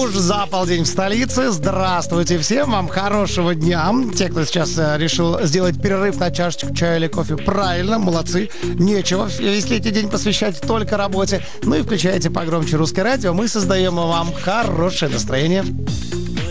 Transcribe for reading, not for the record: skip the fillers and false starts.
уж за полдень в столице. Здравствуйте всем, вам хорошего дня. Те, кто сейчас решил сделать перерыв на чашечку чая или кофе, правильно, молодцы. Нечего весь летний день посвящать только работе. Ну и включайте погромче русское радио, мы создаем вам хорошее настроение.